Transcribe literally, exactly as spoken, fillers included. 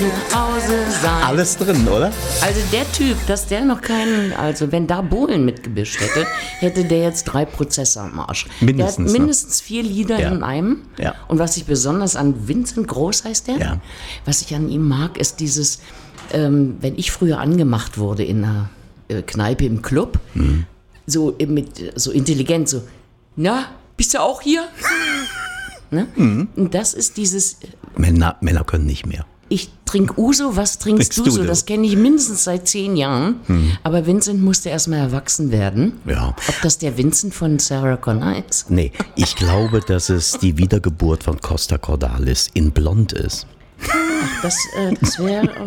zu Hause sein. Alles drin, oder? Also der Typ, dass der noch keinen, also wenn da Bohlen mitgemischt hätte, hätte der jetzt drei Prozesse am Arsch. Mindestens, der hat mindestens vier Lieder Ja. in einem. Ja. Und was ich besonders an Vincent Groß heißt der, Ja. was ich an ihm mag, ist dieses, ähm, wenn ich früher angemacht wurde in einer äh, Kneipe im Club, Mhm. so äh, mit so intelligent, so, na, bist du auch hier? Ne? Mhm. Und das ist dieses, Männer, Männer können nicht mehr. ich trinke Uso, was trinkst Trinkst du du so? denn? Das kenne ich mindestens seit zehn Jahren. Hm. Aber Vincent musste erstmal erwachsen werden. Ja. Ob das der Vincent von Sarah Connor ist? Nee, ich glaube, dass es die Wiedergeburt von Costa Cordalis in Blond ist. Ach, das, äh, das wäre